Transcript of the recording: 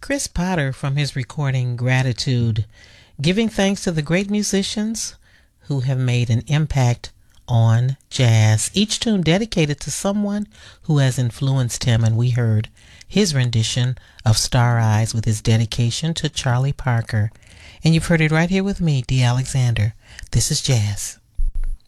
Chris Potter from his recording Gratitude, giving thanks to the great musicians who have made an impact on jazz. Each tune dedicated to someone who has influenced him, and we heard his rendition of Star Eyes with his dedication to Charlie Parker. And you've heard it right here with me, Dee Alexander. This is Jazz.